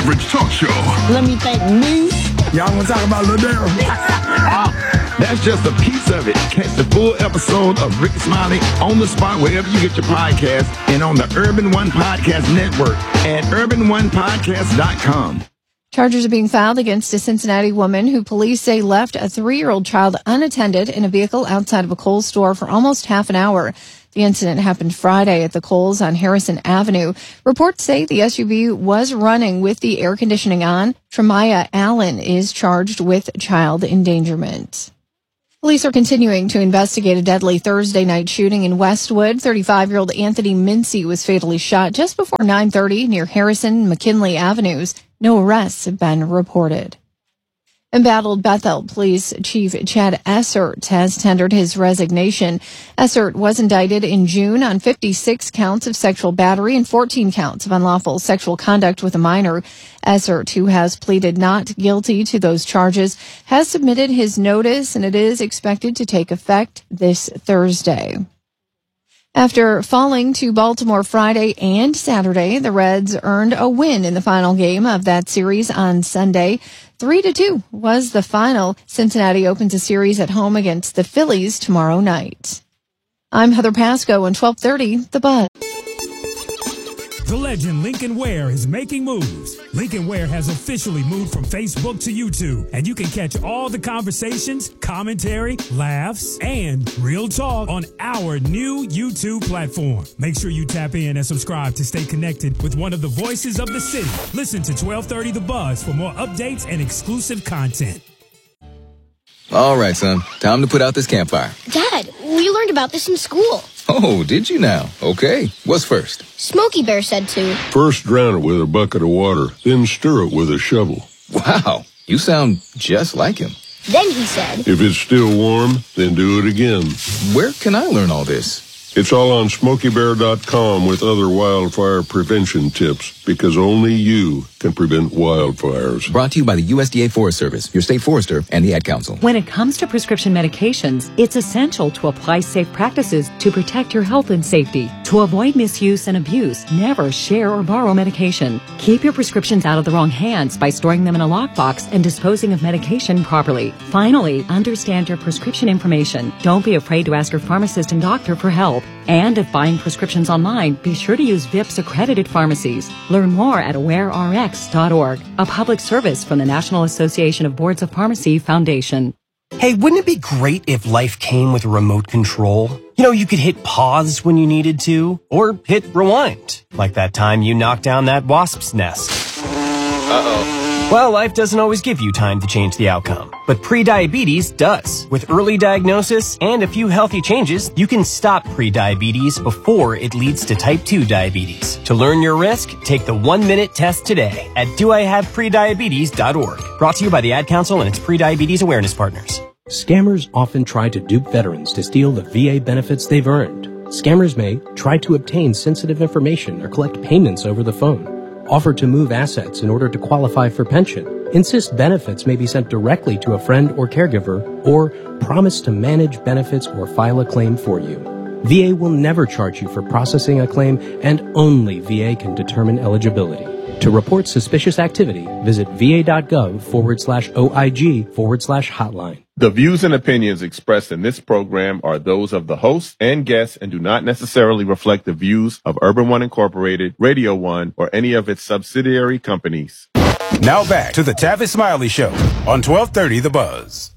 average talk show. Let me thank me. Y'all want to talk about Lil Daryl? That's just a piece of it. Catch the full episode of Rick Smiley on the spot wherever you get your podcast and on the Urban One Podcast Network at urbanonepodcast.com. Charges are being filed against a Cincinnati woman who police say left a 3-year-old child unattended in a vehicle outside of a Kohl's store for almost half an hour. The incident happened Friday at the Kohl's on Harrison Avenue. Reports say the SUV was running with the air conditioning on. Tremaya Allen is charged with child endangerment. Police are continuing to investigate a deadly Thursday night shooting in Westwood. 35-year-old Anthony Mincy was fatally shot just before 9:30 near Harrison and McKinley Avenues. No arrests have been reported. Embattled Bethel Police Chief Chad Essert has tendered his resignation. Essert was indicted in June on 56 counts of sexual battery and 14 counts of unlawful sexual conduct with a minor. Essert, who has pleaded not guilty to those charges, has submitted his notice, and it is expected to take effect this Thursday. After falling to Baltimore Friday and Saturday, the Reds earned a win in the final game of that series on Sunday. 3-2 was the final. Cincinnati opens a series at home against the Phillies tomorrow night. I'm Heather Pasco on 1230 The Buzz. The legend Lincoln Ware is making moves. Lincoln Ware has officially moved from Facebook to YouTube, and you can catch all the conversations, commentary, laughs, and real talk on our new YouTube platform. Make sure you tap in and subscribe to stay connected with one of the voices of the city. Listen to 1230 The Buzz for more updates and exclusive content. All right, son. Time to put out this campfire. Dad, we learned about this in school. Oh, did you now? Okay. What's first? Smokey Bear said to. First drown it with a bucket of water, then stir it with a shovel. Wow. You sound just like him. Then he said. If it's still warm, then do it again. Where can I learn all this? It's all on SmokeyBear.com with other wildfire prevention tips, because only you can prevent wildfires. Brought to you by the USDA Forest Service, your state forester, and the Ad Council. When it comes to prescription medications, it's essential to apply safe practices to protect your health and safety. To avoid misuse and abuse, never share or borrow medication. Keep your prescriptions out of the wrong hands by storing them in a lockbox and disposing of medication properly. Finally, understand your prescription information. Don't be afraid to ask your pharmacist and doctor for help. And if buying prescriptions online, be sure to use VIPS accredited pharmacies. Learn more at awarerx.org, a public service from the National Association of Boards of Pharmacy Foundation. Hey, wouldn't it be great if life came with a remote control? You know, you could hit pause when you needed to, or hit rewind, like that time you knocked down that wasp's nest. Uh-oh. Well, life doesn't always give you time to change the outcome, but prediabetes does. With early diagnosis and a few healthy changes, you can stop prediabetes before it leads to type 2 diabetes. To learn your risk, take the 1-minute test today at doihaveprediabetes.org. Brought to you by the Ad Council and its prediabetes awareness partners. Scammers often try to dupe veterans to steal the VA benefits they've earned. Scammers may try to obtain sensitive information or collect payments over the phone, offer to move assets in order to qualify for pension, insist benefits may be sent directly to a friend or caregiver, or promise to manage benefits or file a claim for you. VA will never charge you for processing a claim, and only VA can determine eligibility. To report suspicious activity, visit va.gov/OIG/hotline. The views and opinions expressed in this program are those of the host and guests and do not necessarily reflect the views of Urban One Incorporated, Radio One, or any of its subsidiary companies. Now back to the Tavis Smiley Show on 1230 The Buzz.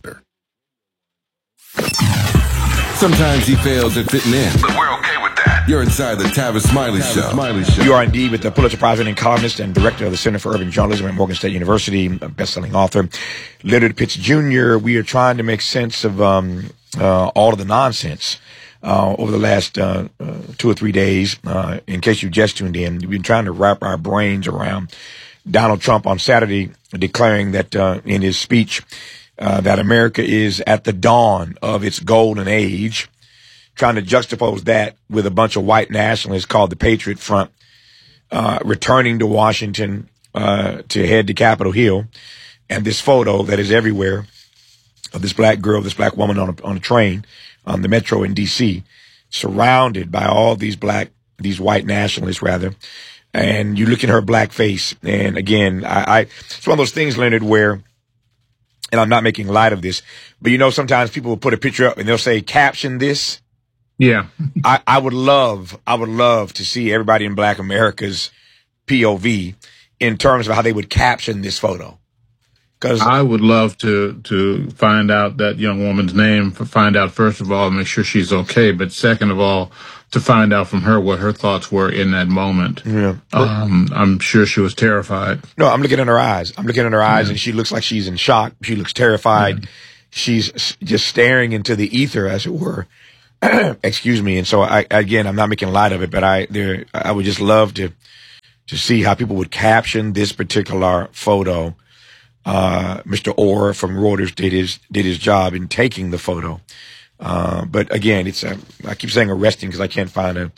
Sometimes he fails at fitting in, but we're okay with that. You're inside the Tavis Smiley Show. You are indeed with the Pulitzer Prize-winning columnist and director of the Center for Urban Journalism at Morgan State University, a best-selling author, Leonard Pitts Jr. We are trying to make sense of all of the nonsense over the last 2 or 3 days. In case you just tuned in, we've been trying to wrap our brains around Donald Trump on Saturday declaring that in his speech that America is at the dawn of its golden age, trying to juxtapose that with a bunch of white nationalists called the Patriot Front, returning to Washington to head to Capitol Hill, and this photo that is everywhere of this black girl, this black woman on a train on the metro in D.C., surrounded by all these white nationalists rather, and you look at her black face. And again, it's one of those things, Leonard, where, and I'm not making light of this, but sometimes people will put a picture up and they'll say, caption this. Yeah. I would love to see everybody in Black America's POV in terms of how they would caption this photo. Because I would love to find out that young woman's name, find out, first of all, make sure she's okay, but second of all, to find out from her what her thoughts were in that moment. Yeah. I'm sure she was terrified. No, I'm looking in her eyes. And she looks like she's in shock. She looks terrified. Yeah. She's just staring into the ether, as it were. Excuse me. And so I'm not making light of it, but I would just love to see how people would caption this particular photo. Mr. Orr from Reuters did his job in taking the photo. But again, I keep saying arresting because I can't find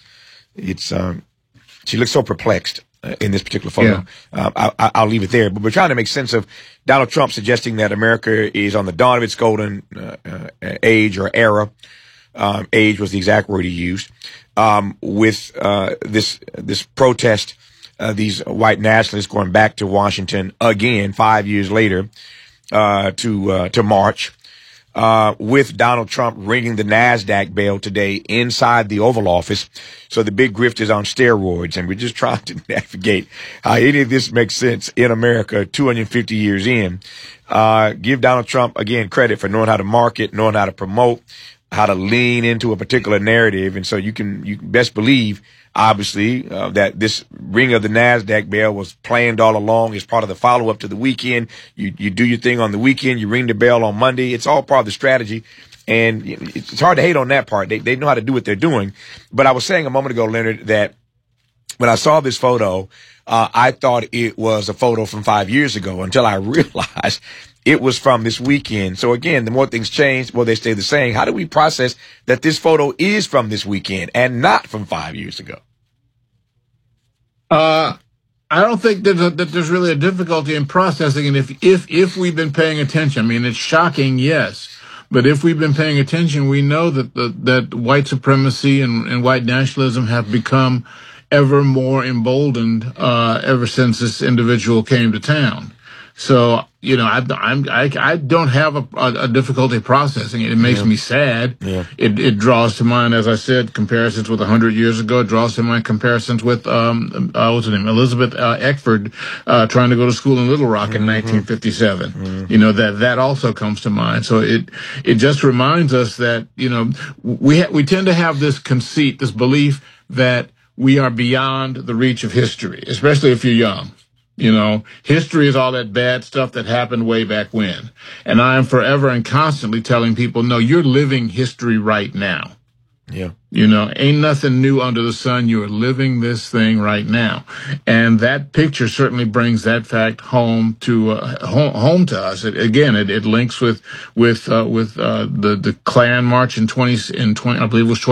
she looks so perplexed in this particular photo. Yeah. I'll leave it there, but we're trying to make sense of Donald Trump suggesting that America is on the dawn of its golden age or era. Age was the exact word he used. With this protest, these white nationalists going back to Washington again 5 years later to march, with Donald Trump ringing the NASDAQ bell today inside the Oval Office. So the big grift is on steroids, and we're just trying to navigate how any of this makes sense in America 250 years in. Give Donald Trump, again, credit for knowing how to market, knowing how to promote, how to lean into a particular narrative. And so you can best believe, obviously, that this ring of the NASDAQ bell was planned all along as part of the follow-up to the weekend. You do your thing on the weekend. You ring the bell on Monday. It's all part of the strategy. And it's hard to hate on that part. They know how to do what they're doing. But I was saying a moment ago, Leonard, that when I saw this photo, I thought it was a photo from 5 years ago until I realized it was from this weekend. So again, the more things change, well, they stay the same. How do we process that this photo is from this weekend and not from 5 years ago? I don't think that there's really a difficulty in processing it if we've been paying attention. I mean, it's shocking, yes. But if we've been paying attention, we know that white supremacy and white nationalism have become ever more emboldened ever since this individual came to town. So, I don't have a difficulty processing it. It makes me sad. Yeah. It draws to mind, as I said, comparisons with 100 years ago. It draws to mind comparisons with, what's her name? Elizabeth Eckford, trying to go to school in Little Rock in 1957. Mm-hmm. That also comes to mind. So it just reminds us that, we tend to have this conceit, this belief that we are beyond the reach of history, especially if you're young. History is all that bad stuff that happened way back when. And I am forever and constantly telling people, no, you're living history right now. Yeah. Ain't nothing new under the sun. You're living this thing right now. And that picture certainly brings that fact home to us. It links with the Klan march in 20, I believe it was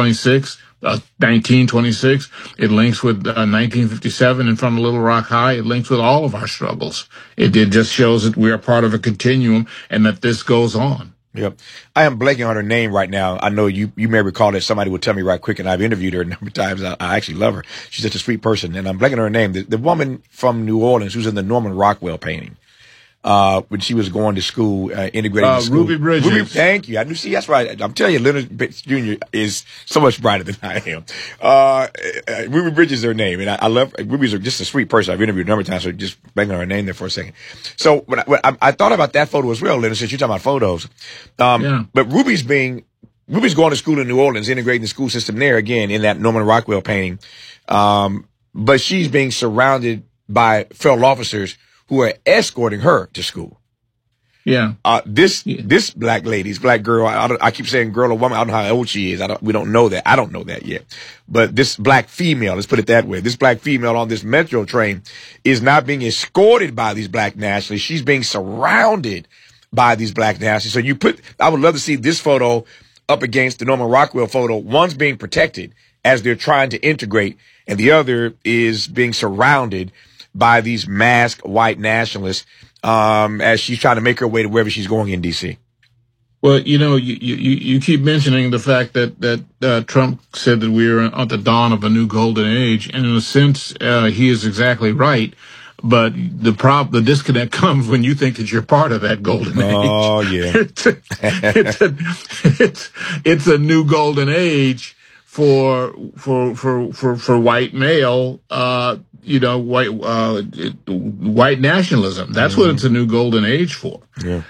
1926. It links with 1957 in front of Little Rock High. It links with all of our struggles. It just shows that we are part of a continuum and that this goes on. Yep. I am blanking on her name right now. I know you may recall that somebody would tell me right quick, and I've interviewed her a number of times. I actually love her. She's such a sweet person, and I'm blanking on her name. The woman from New Orleans who's in the Norman Rockwell painting. When she was going to school, integrating the school. Ruby Bridges. Thank you. See, that's right. I'm telling you, Leonard Jr. is so much brighter than I am. Ruby Bridges is her name, and I love Ruby's just a sweet person. I've interviewed a number of times, so just banging on her name there for a second. So when I thought about that photo as well, Leonard, since you're talking about photos. But Ruby's going to school in New Orleans, integrating the school system there again in that Norman Rockwell painting. But she's being surrounded by federal officers who are escorting her to school. Yeah. This black girl, I keep saying girl or woman, I don't know how old she is. We don't know that. I don't know that yet. But this black female, let's put it that way, this black female on this metro train is not being escorted by these black nationalists. She's being surrounded by these black nationalists. So I would love to see this photo up against the Norman Rockwell photo. One's being protected as they're trying to integrate, and the other is being surrounded by these masked white nationalists as she's trying to make her way to wherever she's going in D.C. Well, you keep mentioning the fact that Trump said that we are at the dawn of a new golden age, and in a sense, he is exactly right. But the disconnect comes when you think that you're part of that golden age. Oh yeah, it's a new golden age for white male, white nationalism. That's what it's a new golden age for. Yeah.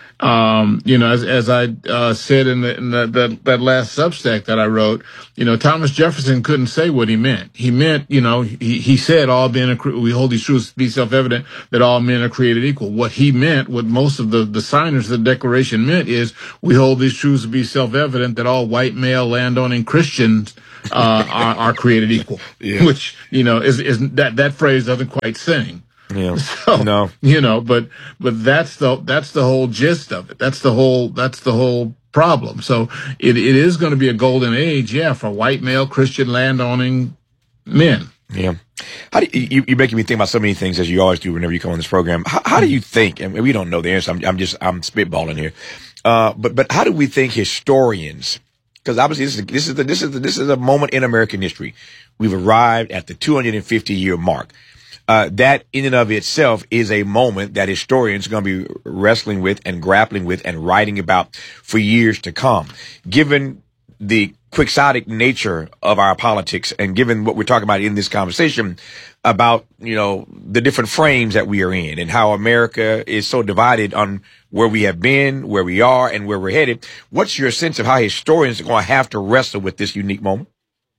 As I said in that last Substack that I wrote, Thomas Jefferson couldn't say what he meant. He meant, he said all men we hold these truths to be self-evident that all men are created equal. What he meant, what most of the signers of the Declaration meant, is we hold these truths to be self-evident that all white male landowning Christians are created equal. Yeah. Which is that phrase doesn't quite sing. Yeah. So, no. But that's the whole gist of it. That's the whole problem. So it is going to be a golden age, for white male Christian landowning men. Yeah. How do you're making me think about so many things, as you always do whenever you come on this program. How do you think, and we don't know the answer, I'm spitballing here. But how do we think historians, because obviously this is a moment in American history. We've arrived at the 250-year mark. That in and of itself is a moment that historians are going to be wrestling with and grappling with and writing about for years to come. Given the quixotic nature of our politics and given what we're talking about in this conversation about, the different frames that we are in and how America is so divided on where we have been, where we are, and where we're headed, what's your sense of how historians are going to have to wrestle with this unique moment?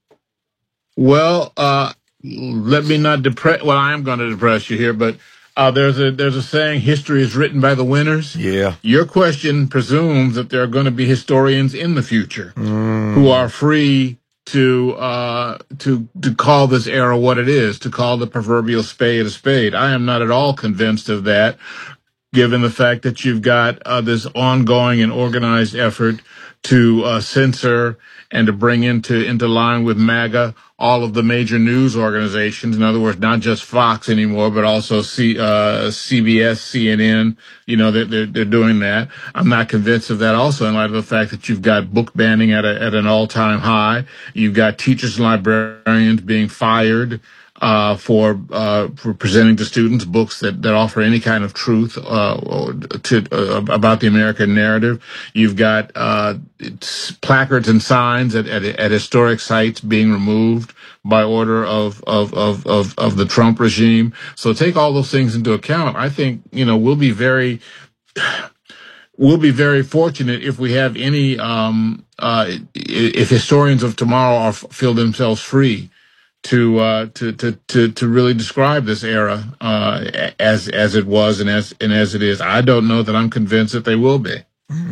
Well, let me not depress. Well, I am going to depress you here, but there's a saying: history is written by the winners. Yeah. Your question presumes that there are going to be historians in the future who are free to call this era what it is, to call the proverbial spade a spade. I am not at all convinced of that, given the fact that you've got this ongoing and organized effort to censor and to bring into line with MAGA all of the major news organizations. In other words, not just Fox anymore, but also CBS, CNN. They're doing that. I'm not convinced of that. Also, in light of the fact that you've got book banning at an all-time high, you've got teachers and librarians being fired for presenting to students books that offer any kind of truth about the American narrative. You've got placards and signs at historic sites being removed by order of the Trump regime. So take all those things into account. I think we'll be very fortunate if we have any if historians of tomorrow feel themselves free to really describe this era as it was and as it is. I don't know that I'm convinced that they will be.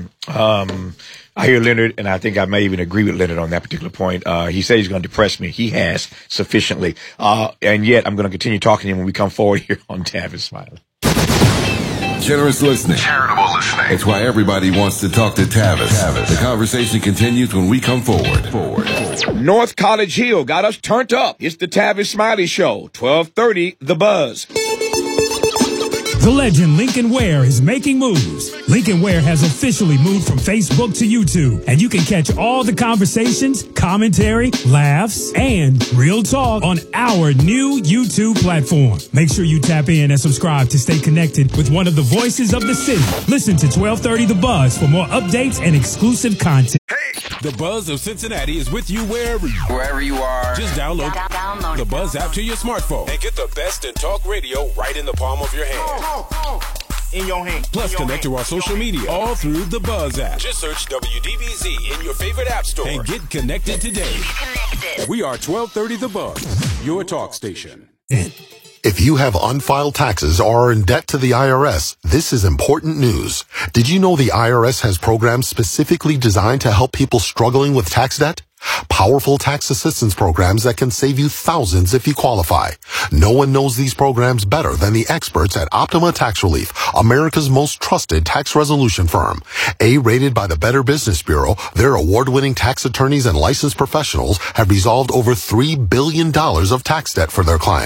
I hear Leonard, and I think I may even agree with Leonard on that particular point. He said he's going to depress me. He has sufficiently, and yet I'm going to continue talking to him when we come forward here on Tavis Smiley. Generous listening. Charitable listening. It's why everybody wants to talk to Tavis. The conversation continues when we come forward. North College Hill got us turned up. It's the Tavis Smiley Show, 1230 The Buzz. The legend Lincoln Ware is making moves. Lincoln Ware has officially moved from Facebook to YouTube, and you can catch all the conversations, commentary, laughs, and real talk on our new YouTube platform. Make sure you tap in and subscribe to stay connected with one of the voices of the city. Listen to 1230 The Buzz for more updates and exclusive content. The Buzz of Cincinnati is with you wherever you are. Just download the Buzz app to your smartphone and get the best in talk radio right in the palm of your hand. In your hand. Plus, connect to our social media all through the Buzz app. Just search WDBZ in your favorite app store and get connected today. We are 1230 The Buzz, your talk station. If you have unfiled taxes or are in debt to the IRS, this is important news. Did you know the IRS has programs specifically designed to help people struggling with tax debt? Powerful tax assistance programs that can save you thousands if you qualify. No one knows these programs better than the experts at Optima Tax Relief, America's most trusted tax resolution firm. A-rated by the Better Business Bureau, their award-winning tax attorneys and licensed professionals have resolved over $3 billion of tax debt for their clients.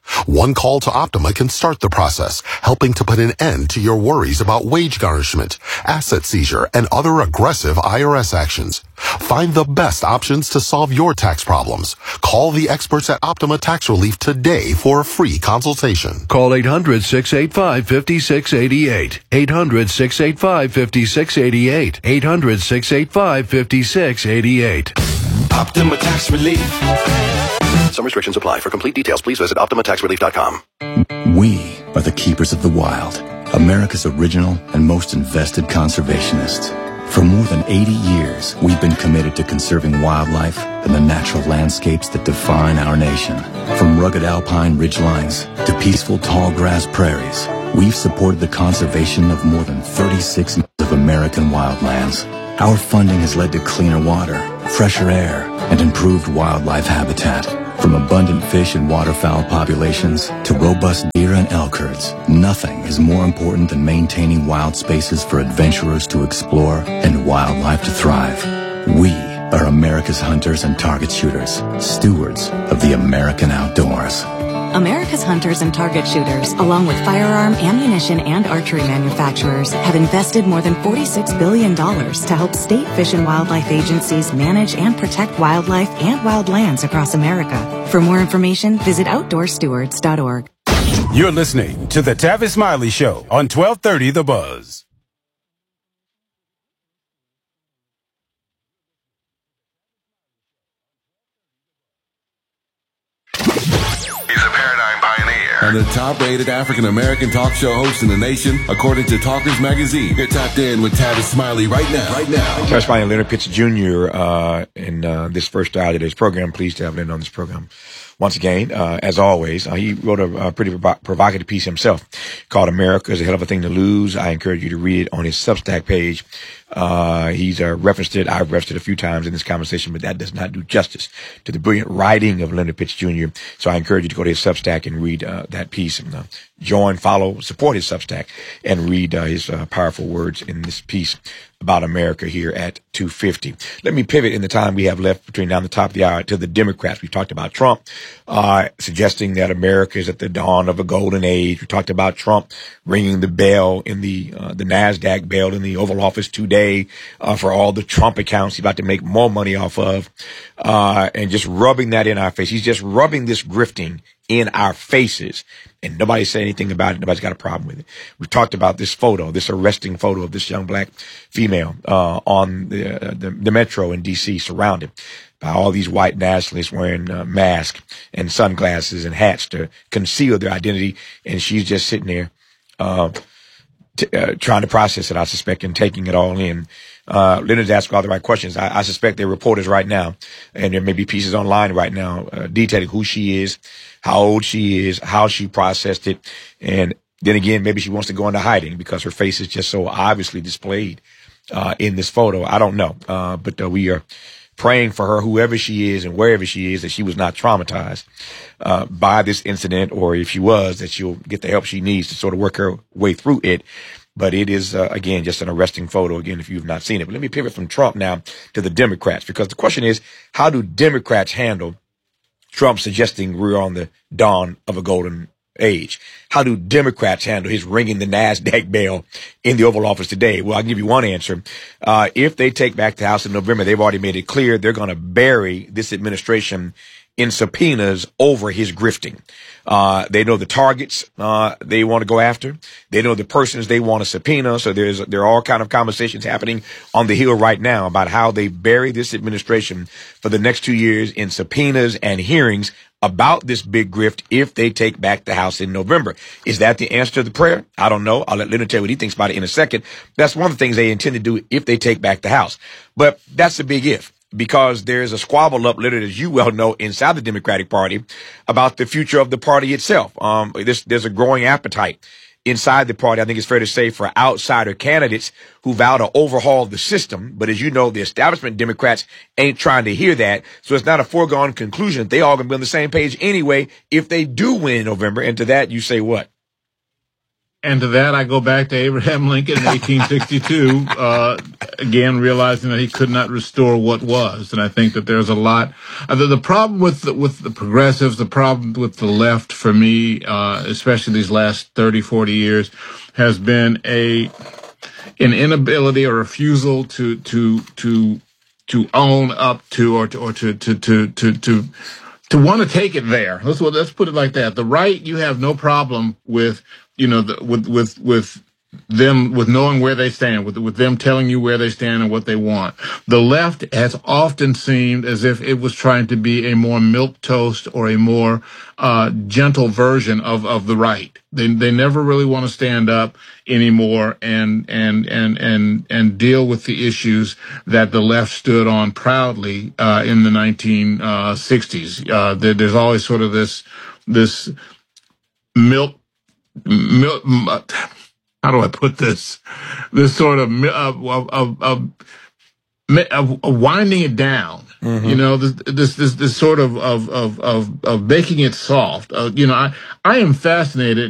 One call to Optima can start the process, helping to put an end to your worries about wage garnishment, asset seizure, and other aggressive IRS actions. Find the best options to solve your tax problems. Call the experts at Optima Tax Relief today for a free consultation. Call 800-685-5688. 800-685-5688. 800-685-5688. Optima Tax Relief. Some restrictions apply. For complete details, please visit OptimaTaxRelief.com. We are the keepers of the wild, America's original and most invested conservationists. For more than 80 years, we've been committed to conserving wildlife and the natural landscapes that define our nation. From rugged alpine ridgelines to peaceful tall grass prairies, we've supported the conservation of more than 36 miles of American wildlands. Our funding has led to cleaner water, fresher air, and improved wildlife habitat. From abundant fish and waterfowl populations to robust deer and elk herds, nothing is more important than maintaining wild spaces for adventurers to explore and wildlife to thrive. We are America's hunters and target shooters, stewards of the American outdoors. America's hunters and target shooters, along with firearm, ammunition, and archery manufacturers, have invested more than $46 billion to help state fish and wildlife agencies manage and protect wildlife and wildlands across America. For more information, visit OutdoorStewards.org. You're listening to the Tavis Smiley Show on 1230 The Buzz. And the top-rated African-American talk show host in the nation, according to Talkers Magazine. You're tapped in with Tavis Smiley right now. Tavis Smiley and Leonard Pitts Jr. In this first hour of today's program. Pleased to have Leonard on this program. Once again, as always, he wrote a pretty provocative piece himself called America is a Hell of a Thing to Lose. I encourage you to read it on his Substack page. He's referenced it. I've referenced it a few times in this conversation, but that does not do justice to the brilliant writing of Leonard Pitts Jr. So I encourage you to go to his Substack and read that piece. And, join, follow, support his Substack and read his powerful words in this piece about America here at 2:50. Let me pivot in the time we have left between now and the top of the hour to the Democrats. We talked about Trump suggesting that America is at the dawn of a golden age. We talked about Trump ringing the bell in the NASDAQ bell in the Oval Office today for all the Trump accounts he's about to make more money off of, and just rubbing that in our face. He's just rubbing this grifting in our faces, and nobody said anything about it. Nobody's got a problem with it. We've talked about this photo, this arresting photo of this young black female on the metro in D.C., surrounded by all these white nationalists wearing masks and sunglasses and hats to conceal their identity, and she's just sitting there trying to process it, I suspect, and taking it all in. Leonard's asking all the right questions. I suspect there are reporters right now, and there may be pieces online right now detailing who she is, how old she is, how she processed it, and then again, maybe she wants to go into hiding because her face is just so obviously displayed in this photo. I don't know, but we are praying for her, whoever she is and wherever she is, that she was not traumatized by this incident, or if she was, that she'll get the help she needs to sort of work her way through it. But it is, again, just an arresting photo, again, if you've not seen it. But let me pivot from Trump now to the Democrats, because the question is, how do Democrats handle Trump suggesting we're on the dawn of a golden age? How do Democrats handle his ringing the NASDAQ bell in the Oval Office today? Well, I'll give you one answer. If they take back the House in November, they've already made it clear they're going to bury this administration in subpoenas over his grifting. They know the targets they want to go after. They know the persons they want to subpoena. So there are all kind of conversations happening on the Hill right now about how they bury this administration for the next 2 years in subpoenas and hearings about this big grift if they take back the House in November. Is that the answer to the prayer? I don't know. I'll let Leonard tell you what he thinks about it in a second. That's one of the things they intend to do if they take back the House. But that's a big if, because there's a squabble up, Leonard, as you well know, inside the Democratic Party about the future of the party itself. There's a growing appetite inside the party, I think it's fair to say, for outsider candidates who vow to overhaul the system. But as you know, the establishment Democrats ain't trying to hear that. So it's not a foregone conclusion that they all going to be on the same page anyway if they do win in November. And to that, you say what? And to that, I go back to Abraham Lincoln in 1862, again, realizing that he could not restore what was. And I think that there's a lot. The problem with the progressives, the problem with the left for me, especially these last 30, 40 years, has been an inability or refusal to own up to or to want to take it there. Let's put it like that. The right, you have no problem with, with them, with knowing where they stand, with them telling you where they stand and what they want. The left has often seemed as if it was trying to be a more milquetoast or a more gentle version of the right. They never really want to stand up anymore and deal with the issues that the left stood on proudly in the 1960s. There's always sort of this milk. How do I put this? This sort of winding it down. Mm-hmm. This sort of making it soft. I am fascinated.